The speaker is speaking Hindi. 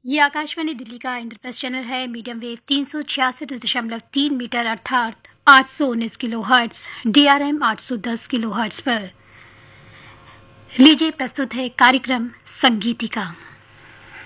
ये आकाशवाणी दिल्ली का इंद्रप्रस्थ चैनल है। मीडियम वेव 366.3 मीटर अर्थात 819 kilo hertz, DRM 810 kilo hertz पर। लीजिए प्रस्तुत है कार्यक्रम संगीतिका।